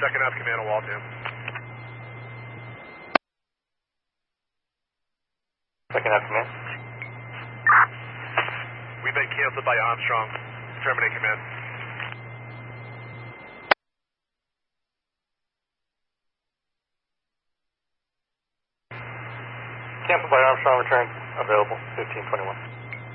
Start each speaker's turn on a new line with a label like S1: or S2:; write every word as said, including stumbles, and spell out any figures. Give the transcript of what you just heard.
S1: Second half command on Waltham.
S2: Second half command.
S1: We've been canceled by Armstrong. Terminate command.
S2: Cancel by Armstrong, return available, fifteen twenty-one.